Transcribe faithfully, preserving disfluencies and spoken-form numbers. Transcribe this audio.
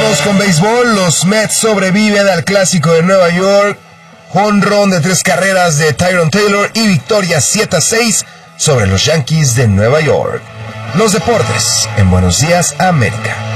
Vamos con béisbol. Los Mets sobreviven al Clásico de Nueva York. Jonrón de tres carreras de Tyrone Taylor y victoria siete a seis sobre los Yankees de Nueva York. Los deportes en Buenos Días, América.